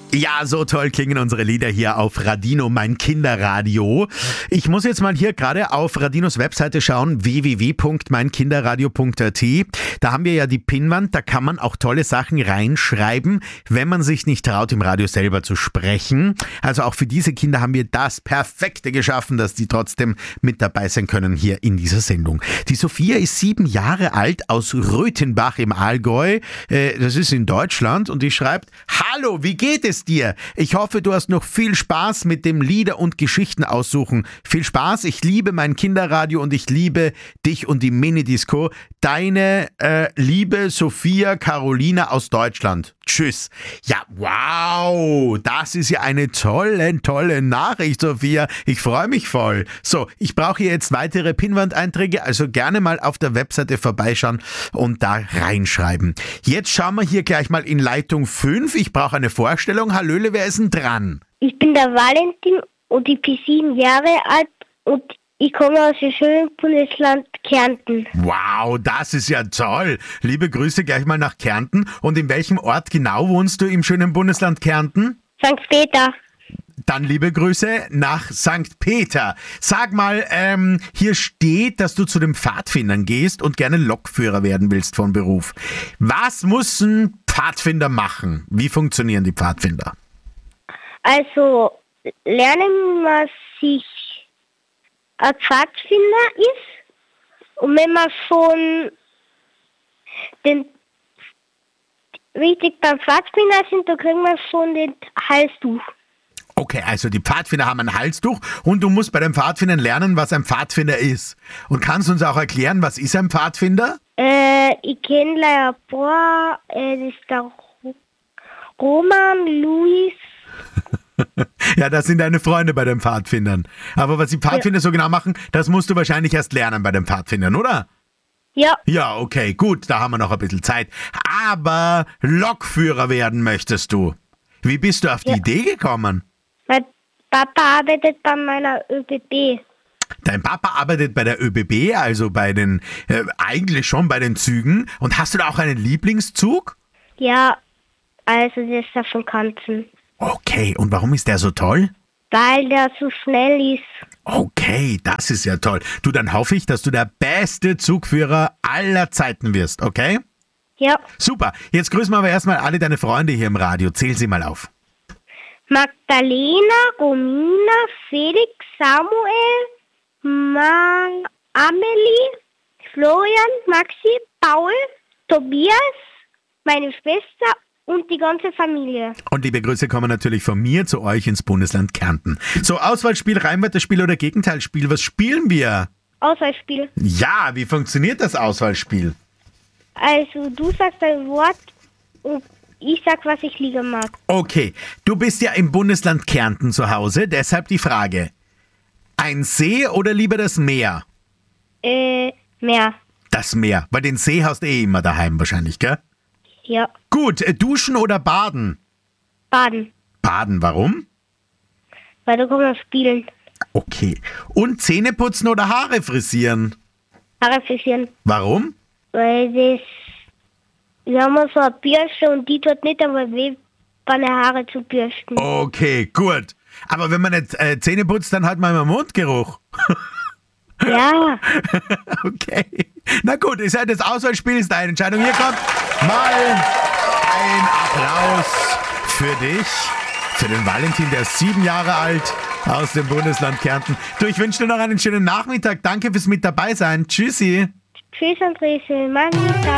Ja, so toll klingen unsere Lieder hier auf Radino, mein Kinderradio. Ich muss jetzt mal hier gerade auf Radinos Webseite schauen, www.meinkinderradio.at. Da haben wir ja die Pinnwand, da kann man auch tolle Sachen reinschreiben, wenn man sich nicht traut, im Radio selber zu sprechen. Also auch für diese Kinder haben wir das Perfekte geschaffen, dass die trotzdem mit dabei sein können hier in dieser Sendung. Die Sophia ist 7 Jahre alt, aus Röthenbach im Allgäu. Das ist in Deutschland, und die schreibt: Hallo, wie geht es dir? Ich hoffe, du hast noch viel Spaß mit dem Lieder und Geschichten aussuchen. Viel Spaß, ich liebe mein Kinderradio und ich liebe dich und die Minidisco. Deine liebe Sophia Carolina aus Deutschland. Tschüss. Ja, wow, das ist ja eine tolle Nachricht, Sophia. Ich freue mich voll. So, ich brauche jetzt weitere Pinnwand-Einträge, also gerne mal auf der Webseite vorbeischauen und da reinschreiben. Jetzt schauen wir hier gleich mal in Leitung 5. Ich brauche eine Vorstellung. Hallöle, wer ist denn dran? Ich bin der Valentin und ich bin 7 Jahre alt und ich komme aus dem schönen Bundesland Kärnten. Wow, das ist ja toll. Liebe Grüße gleich mal nach Kärnten. Und in welchem Ort genau wohnst du im schönen Bundesland Kärnten? St. Peter. Dann liebe Grüße nach St. Peter. Sag mal, hier steht, dass du zu den Pfadfindern gehst und gerne Lokführer werden willst von Beruf. Was muss ein Pfadfinder machen? Wie funktionieren die Pfadfinder? Also lernen, was sich ein Pfadfinder ist. Und wenn man schon richtig beim Pfadfinder sind, dann kriegen wir schon den Halstuch. Okay, also die Pfadfinder haben ein Halstuch und du musst bei den Pfadfindern lernen, was ein Pfadfinder ist. Und kannst du uns auch erklären, was ist ein Pfadfinder? Ich kenne leider ein paar. Das ist der Roman, Luis. Ja, das sind deine Freunde bei den Pfadfindern. Aber was die Pfadfinder so genau machen, das musst du wahrscheinlich erst lernen bei den Pfadfindern, oder? Ja. Ja, okay, gut, da haben wir noch ein bisschen Zeit. Aber Lokführer werden möchtest du. Wie bist du auf die Idee gekommen? Mein Papa arbeitet bei meiner ÖBB. Dein Papa arbeitet bei der ÖBB, also bei den, eigentlich schon bei den Zügen. Und hast du da auch einen Lieblingszug? Ja, also das ist der von Kanzen. Okay, und warum ist der so toll? Weil der so schnell ist. Okay, das ist ja toll. Du, dann hoffe ich, dass du der beste Zugführer aller Zeiten wirst, okay? Ja. Super, jetzt grüßen wir aber erstmal alle deine Freunde hier im Radio. Zähl sie mal auf. Magdalena, Romina, Felix, Samuel, Amelie, Florian, Maxi, Paul, Tobias, meine Schwester und die ganze Familie. Und liebe Grüße kommen natürlich von mir zu euch ins Bundesland Kärnten. So, Auswahlspiel, Reimwörterspiel oder Gegenteilspiel, was spielen wir? Auswahlspiel. Ja, wie funktioniert das Auswahlspiel? Also du sagst ein Wort und ich sag, was ich lieber mag. Okay, du bist ja im Bundesland Kärnten zu Hause, deshalb die Frage. Ein See oder lieber das Meer? Meer. Das Meer, weil den See hast du eh immer daheim wahrscheinlich, gell? Ja. Gut, duschen oder baden? Baden. Baden, warum? Weil da kann man spielen. Okay. Und Zähne putzen oder Haare frisieren? Haare frisieren. Warum? Weil wir haben so eine Bürste und die tut nicht einmal weh, meine Haare zu bürsten. Okay, gut. Aber wenn man nicht Zähne putzt, dann hat man immer Mundgeruch. Ja. Okay. Na gut, ist halt das Auswahlspiel, ist deine Entscheidung. Hier kommt mal ein Applaus für dich, für den Valentin, der ist 7 Jahre alt, aus dem Bundesland Kärnten. Du, ich wünsche dir noch einen schönen Nachmittag. Danke fürs mit dabei sein. Tschüssi. Tschüss, André. Schönen Nachmittag.